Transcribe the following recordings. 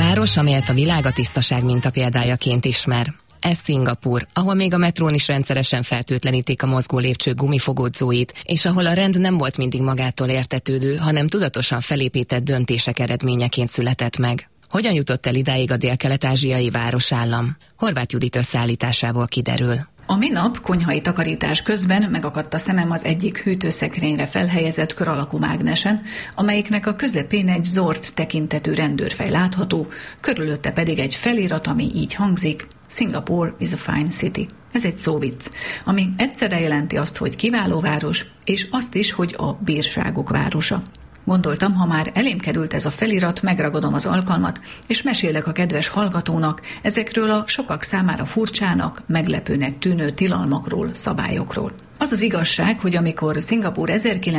Város, amelyet a világ a tisztaság mintapéldájaként ismer. Ez Szingapúr, ahol még a metrón is rendszeresen fertőtlenítik a mozgó lépcsők gumifogódzóit, és ahol a rend nem volt mindig magától értetődő, hanem tudatosan felépített döntések eredményeként született meg. Hogyan jutott el idáig a dél-kelet-ázsiai városállam? Horváth Judit összeállításából kiderül. A minap konyhai takarítás közben megakadt a szemem az egyik hűtőszekrényre felhelyezett kör alakú mágnesen, amelyiknek a közepén egy zord tekintetű rendőrfej látható, körülötte pedig egy felirat, ami így hangzik: Singapore is a fine city. Ez egy szóvicc, ami egyszerre jelenti azt, hogy kiváló város, és azt is, hogy a bírságok városa. Gondoltam, ha már elém került ez a felirat, megragadom az alkalmat, és mesélek a kedves hallgatónak ezekről a sokak számára furcsának, meglepőnek tűnő tilalmakról, szabályokról. Az az igazság, hogy amikor Szingapúr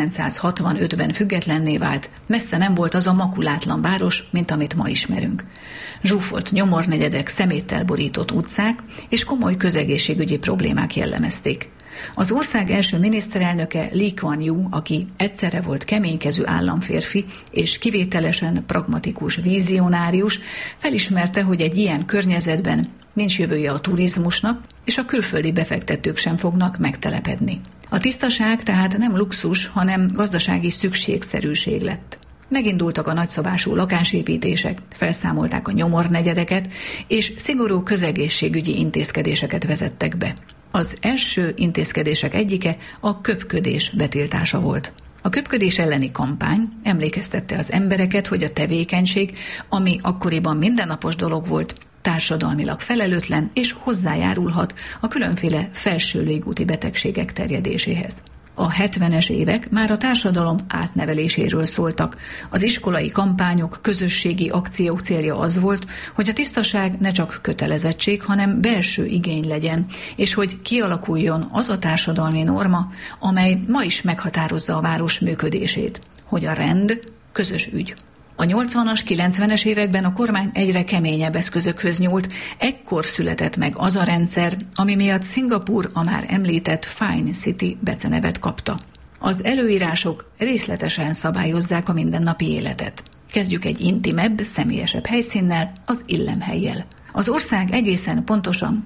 1965-ben függetlenné vált, messze nem volt az a makulátlan város, mint amit ma ismerünk. Zsúfolt nyomornegyedek, szeméttel borított utcák és komoly közegészségügyi problémák jellemezték. Az ország első miniszterelnöke Lee Kuan Yew, aki egyszerre volt keménykezű államférfi és kivételesen pragmatikus vízionárius, felismerte, hogy egy ilyen környezetben nincs jövője a turizmusnak, és a külföldi befektetők sem fognak megtelepedni. A tisztaság tehát nem luxus, hanem gazdasági szükségszerűség lett. Megindultak a nagyszabású lakásépítések, felszámolták a nyomornegyedeket, és szigorú közegészségügyi intézkedéseket vezettek be. Az első intézkedések egyike a köpködés betiltása volt. A köpködés elleni kampány emlékeztette az embereket, hogy a tevékenység, ami akkoriban mindennapos dolog volt, társadalmilag felelőtlen és hozzájárulhat a különféle felső légúti betegségek terjedéséhez. A 70-es évek már a társadalom átneveléséről szóltak. Az iskolai kampányok, közösségi akciók célja az volt, hogy a tisztaság ne csak kötelezettség, hanem belső igény legyen, és hogy kialakuljon az a társadalmi norma, amely ma is meghatározza a város működését, hogy a rend közös ügy. A 80-as, 90-es években a kormány egyre keményebb eszközökhöz nyúlt, ekkor született meg az a rendszer, ami miatt Szingapúr a már említett Fine City becenevet kapta. Az előírások részletesen szabályozzák a mindennapi életet. Kezdjük egy intimebb, személyesebb helyszínnel, az illemhellyel. Az ország egészen pontosan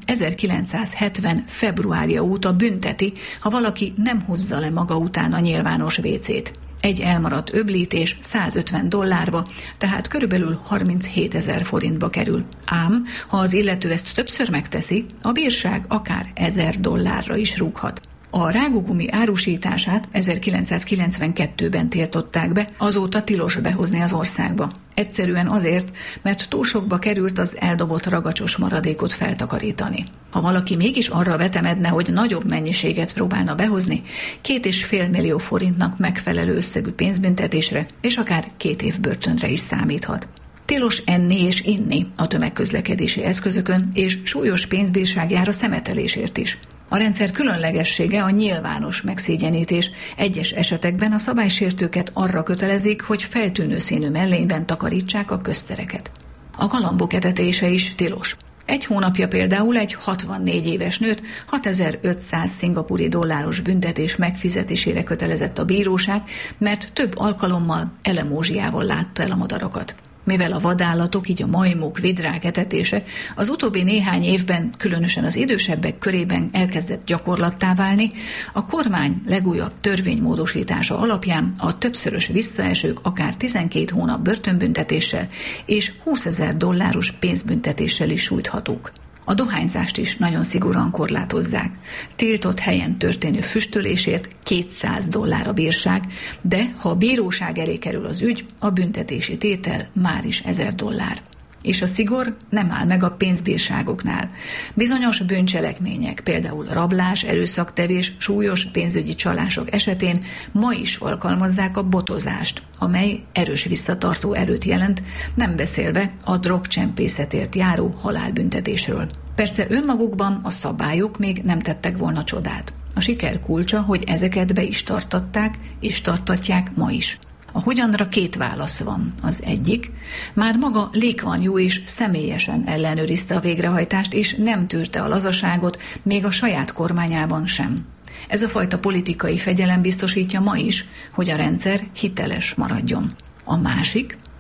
1970. februárja óta bünteti, ha valaki nem húzza le maga után a nyilvános vécét. Egy elmaradt öblítés $150, tehát körülbelül 37 000 forintba kerül. Ám, ha az illető ezt többször megteszi, a bírság akár $1000 is rúghat. A rágógumi árusítását 1992-ben tiltották be, azóta tilos behozni az országba. Egyszerűen azért, mert túl sokba került az eldobott ragacsos maradékot feltakarítani. Ha valaki mégis arra vetemedne, hogy nagyobb mennyiséget próbálna behozni, 2,5 millió forintnak megfelelő összegű pénzbüntetésre és akár 2 év börtönre is számíthat. Tilos enni és inni a tömegközlekedési eszközökön, és súlyos pénzbírság jár a szemetelésért is. A rendszer különlegessége a nyilvános megszégyenítés. Egyes esetekben a szabálysértőket arra kötelezik, hogy feltűnő színű mellényben takarítsák a köztereket. A galambok etetése is tilos. Egy hónapja például egy 64 éves nőt $6500 szingapúri büntetés megfizetésére kötelezett a bíróság, mert több alkalommal elemózsiával látta el a madarakat. Mivel a vadállatok, így a majmok, vidrák etetése az utóbbi néhány évben, különösen az idősebbek körében elkezdett gyakorlattá válni, a kormány legújabb törvénymódosítása alapján a többszörös visszaesők akár 12 hónap börtönbüntetéssel és $20,000 pénzbüntetéssel is sújthatók. A dohányzást is nagyon szigorúan korlátozzák. Tiltott helyen történő füstölésért $200 a bírság, de ha a bíróság elé kerül az ügy, a büntetési tétel máris $1000. És a szigor nem áll meg a pénzbírságoknál. Bizonyos bűncselekmények, például rablás, erőszaktevés, súlyos pénzügyi csalások esetén ma is alkalmazzák a botozást, amely erős visszatartó erőt jelent, nem beszélve a drogcsempészetért járó halálbüntetésről. Persze önmagukban a szabályok még nem tettek volna csodát. A siker kulcsa, hogy ezeket be is tartatták és tartatják ma is. A hogyanra 2 válasz van. Az egyik, már maga Lee Kuan Yew is személyesen ellenőrizte a végrehajtást, és nem tűrte a lazaságot, még a saját kormányában sem. Ez a fajta politikai fegyelem biztosítja ma is, hogy a rendszer hiteles maradjon. A másik,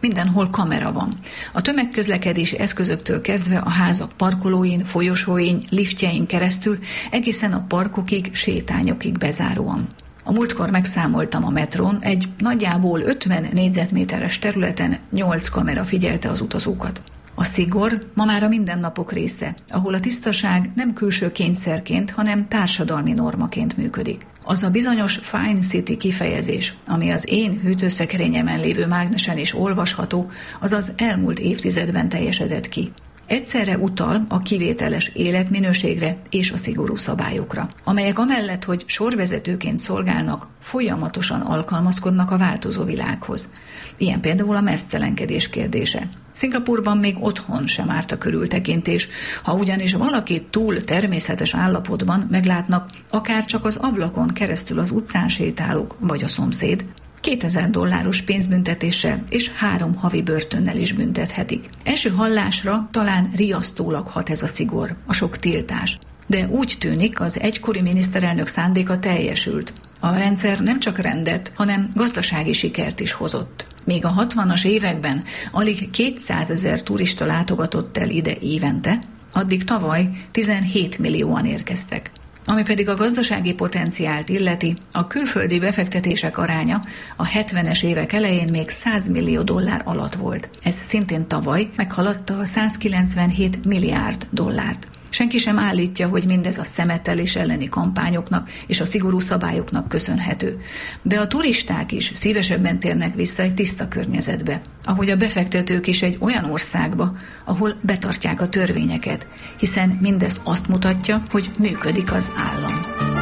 Mindenhol kamera van. A tömegközlekedési eszközöktől kezdve a házak parkolóin, folyosóin, liftjein keresztül egészen a parkokig, sétányokig bezáróan. A múltkor megszámoltam a metrón, egy nagyjából 50 négyzetméteres területen 8 kamera figyelte az utazókat. A szigor ma már a mindennapok része, ahol a tisztaság nem külső kényszerként, hanem társadalmi normaként működik. Az a bizonyos Fine City kifejezés, ami az én hűtőszekrényemen lévő mágnesen is olvasható, az az elmúlt évtizedben teljesedett ki. Egyszerre utal a kivételes életminőségre és a szigorú szabályokra, amelyek amellett, hogy sorvezetőként szolgálnak, folyamatosan alkalmazkodnak a változó világhoz. Ilyen például a meztelenkedés kérdése. Szingapúrban még otthon sem árt a körültekintés, ha ugyanis valakit túl természetes állapotban meglátnak, akár csak az ablakon keresztül az utcán sétálók vagy a szomszéd, $2000 pénzbüntetéssel és 3 havi börtönnel is büntethetik. Első hallásra talán riasztólag hat ez a szigor, a sok tiltás. De úgy tűnik, az egykori miniszterelnök szándéka teljesült. A rendszer nem csak rendet, hanem gazdasági sikert is hozott. Még a 60-as években alig 200 000 turista látogatott el ide évente, addig tavaly 17 millióan érkeztek. Ami pedig a gazdasági potenciált illeti, a külföldi befektetések aránya a 70-es évek elején még $100 millió alatt volt. Ez szintén tavaly meghaladta a $197 milliárd. Senki sem állítja, hogy mindez a szemetelés elleni kampányoknak és a szigorú szabályoknak köszönhető. De a turisták is szívesebben térnek vissza egy tiszta környezetbe, ahogy a befektetők is egy olyan országba, ahol betartják a törvényeket, hiszen mindez azt mutatja, hogy működik az állam.